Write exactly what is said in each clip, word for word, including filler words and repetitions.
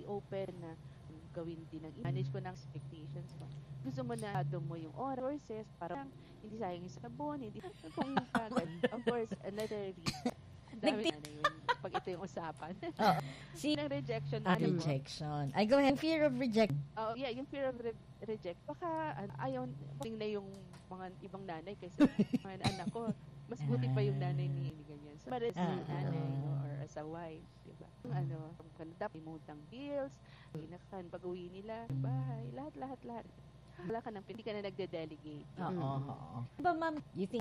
open na gawin din ng manage ko ng expectations mo. Gusto mo na do mo yung resources para hindi sayang yung sabon, hindi kung kagad. Of course, another reason. Dami na yun. Pag ito yung usapan. Oh, see, ng rejection. Ah, ano rejection. I go ahead. Fear of rejection. Oh, yeah, yung fear of re- reject. Baka ano, ayaw, na yung mga ibang nanay kasi mga anak ko, mas buti pa yung nanay ni ni ganyan. So, para sa Ah, nanay ah. no, or as a wife, di ba? Yung ano, kung dapat imutang bills, inakan, pag-uwi nila, bahay, lahat, lahat, lahat. Wala ka nang, hindi ka na nagde-delegate. Oo, oo. Ba, ma'am, you think,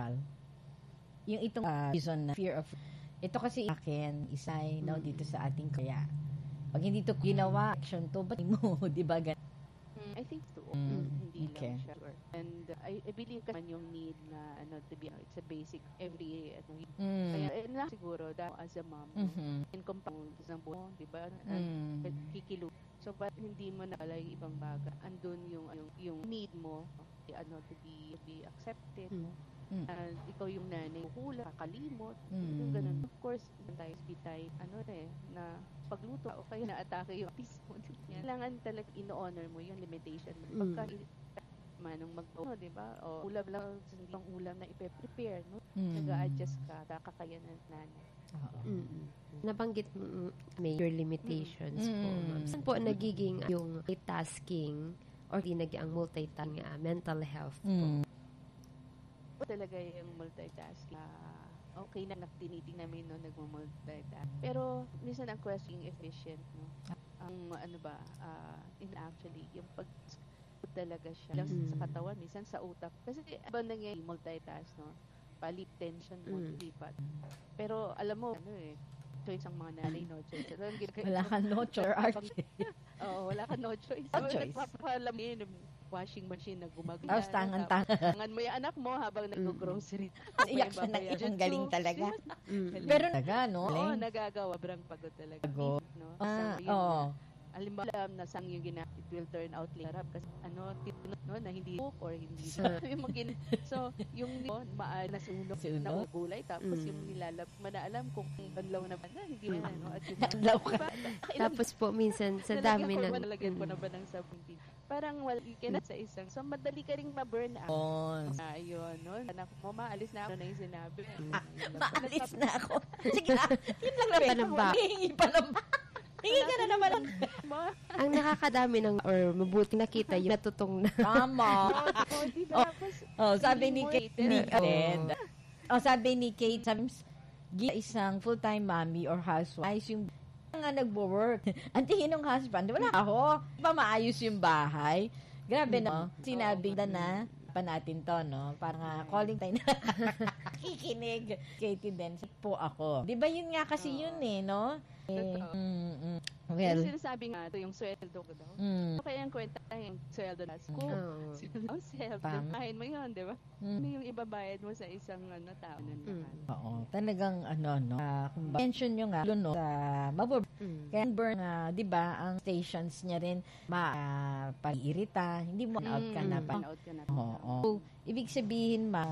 yung itong uh, reason na fear of, ito kasi akin, isay, no, dito sa ating kaya. Pag hindi to ginawa, action to, ba't mo, di ba, gan- Mm, I think so. Mm, Hindi okay. lang siya. Sure. And uh, I, I believe kasi yung need na ano to be, it's a basic every ano. Mm. Kaya eh, lang siguro that as a mom, Mhm. in compound ng buong, di ba? Mm. Uh, kikilo. So but hindi mo na pala yung ibang bagay. Andun yung yung, yung need mo ano to be to be accepted. Mm. Mm. Uh, ikaw yung nanay, hula, kakalimot, Mm. yung ganun. Of course, tayo tayo ano eh na pagluto o kaya na-atake yung artist mo. Kailangan talaga ino-honor mo yung limitation mo. Mm. Pagka manong magbawa, di ba? O ulam lang, hindi pang ulam na ipe-prepare, no? Mm. Nag-a-adjust ka, kakayanan ng nanay. Oo. Mm. Nabanggit mo major limitations Mm. po. Ma'am. Saan po nagiging yung multitasking or di naging ang multitasking uh, mental health po? Mm. Talaga yung multitasking. Uh, okay na tiniting namin no, nagmo-multitask. Pero minsan ang question efficient, no? Ang ano ba, uh, in actually, yung pag talaga siya lang Mm. sa katawan, minsan sa utak. Kasi iba nangyayari multitask, no? Palip tension mo, Mm. lipat. Pero alam mo, ano eh, choice ang mga nanay, no choice. So, Wala kang no choice, Arte. Oo, wala ka no choice. No choice. Nagpapalamin, washing machine na gumagana. Tapos tangan-tangan. Tangan mo yung anak mo habang nag-grocery. Iyak siya ng iyak. Ang galing talaga. Mm. Pero talaga, no? Oo, Galing. nagagawa. Sobrang pagod talaga. Pagod. No? Ah, So, yun oo. na. Alam mo, alam na sang yung ginagawa, it will turn out later. Kasi ano, tinunod, no, na hindi cook or hindi. yung magin so, yung no, maan na sunog Sunog? na gulay. Tapos Mm. yung nilalab, mana alam kung banlaw na ba na, hindi na, no? At yung Banlaw ka. Tapos po minsan sa Nalagyan dami ko ng ba, nalagyan ko na ba ng sabon? Parang wala, you cannot sa isang. So, madali ka ring ma-burn out. Oh. Ah, yun, no? Anak mo, maalis na ako na yung sinabi. Ah, maalis na ako. Sige, ah, yun lang naman. Panamba. Hihingi pa naman. Hingi ka na naman. Mo? ang nakakadami ng or mabuti nakita yung natutong na Tama. Oh, di ba? Tapos, Oh, sabi ni mo Kate, later. ni Kate. Oh, sabi ni Kate, sabi, gi- isang full-time mommy or housewife, yung nga nagwo-work. Ang tingin ng husband, wala ako. Pa maayos yung bahay. Grabe, no? Sinabi na na pa natin to, no? Parang uh, calling time na kikinig. Katie din, po ako. Di ba yun nga kasi yun eh, no? Eh, Totoo. mm, mm. Well, yung sinasabi nga, ito yung sweldo ko daw. mm, So, kaya yung kwenta yung sweldo na school. Oo. Oh, sweldo. Tama. Kain mo yun, di ba? mm. Ano yung ibabayad mo sa isang ano, tao na naman. Oo, talagang ano, no? Uh, kung ba- mention nyo nga, luno, sa mabur, Mm. kaya burn, uh, di ba, ang stations niya rin, ma, uh, pag-irita, hindi mo out ka na pa. Out ka na. Oo. So, ibig sabihin, ma,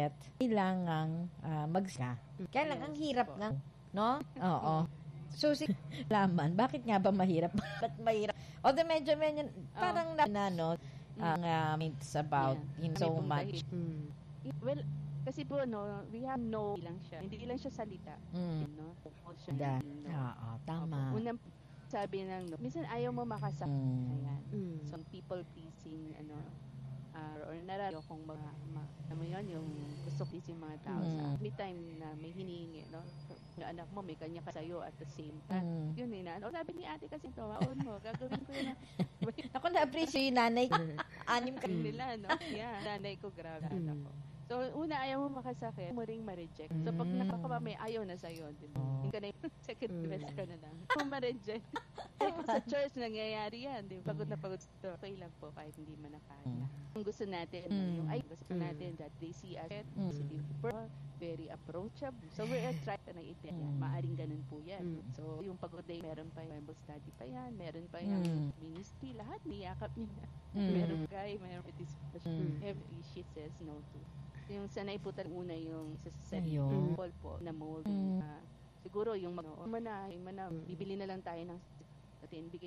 kailangang uh, magska. Kaya lang, ang hirap nga, no? Oo. So, si laman, bakit nga ba mahirap? Bakit mahirap? Although medyo, medyo, parang na, na, no, ang uh, it's about, Yeah. you know, so May much. puntahin. Mm. Well, kasi po, no, we have no lang siya. Hindi lang siya salita. Mm. No? Emotion. Da. No? Oo, tama. Opo. Unang sabi ng, no, minsan ayaw mo makasakit. Mm. Ayan. Mm. So, people pleasing, ano, uh, or nararayo kung mga, ma, ano mo yun, yung gusto pleasing mga tao Mm. sa may time na may hinihingi, no? Yung anak mo, may kanya ka sa'yo at the same time. Mm. Yun eh, na, ano, sabi ni ate kasi ito, maon mo, gagawin ko yun. Ako na-appreciate yung nanay ko. Anim ka. Kami nila, no? Yeah, nanay ko, grabe. Mm. Anak ko. So, una, ayaw mo makasakit, mo ring ma-reject. So, pag Mm. nakakaba, may ayaw na sa'yo, di ba? Oh. Yung ka na yung second Mm. best ka na lang. Kung ma-reject. Tapos sa church, nangyayari yan, di ba? Pagod na pagod ito. Okay lang po, kahit hindi man nakaya. Ang gusto natin, Mm. yung ay, gusto Mm. natin that they see us Mm. positive, very approachable. So, we're trying na itiyan yan. Mm. Maaring ganun po yan. Mm. So, yung pagod day, meron pa yung Bible study pa yan, meron pa yung Mm. ministry, lahat niyakap niya. Mm. Meron guy, meron participation. Mm. Every she says no to. Yung sanay po talaga una yung sa sa Ayun. Paul po na mold. Mm. Ah, siguro yung mag- mo na, yung na, Mm. bibili na lang tayo ng natin, bigay